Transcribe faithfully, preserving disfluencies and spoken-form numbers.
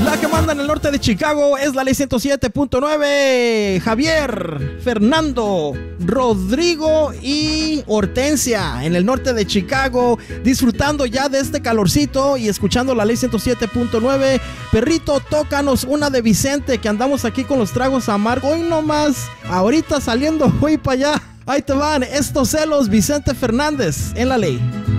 La que manda en el norte de Chicago es la ley ciento siete punto nueve. Javier, Fernando, Rodrigo y Hortensia en el norte de Chicago, disfrutando ya de este calorcito y escuchando la ley ciento siete punto nueve. Perrito, tócanos una de Vicente, que andamos aquí con los tragos amargos. Hoy nomás, ahorita saliendo, voy para allá. Ahí te van estos celos, Vicente Fernández en la ley.